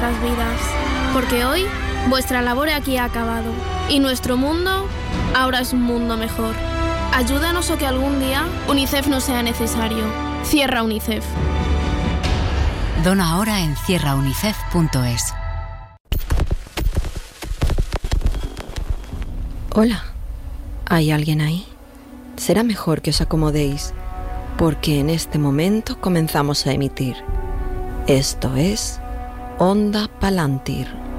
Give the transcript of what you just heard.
vuestras vidas, porque hoy vuestra labor aquí ha acabado y nuestro mundo ahora es un mundo mejor. Ayúdanos o que algún día UNICEF no sea necesario. Cierra UNICEF. Dona ahora en cierraunicef.es. Hola, ¿hay alguien ahí? Será mejor que os acomodéis, porque en este momento comenzamos a emitir. Esto es Onda Palantir.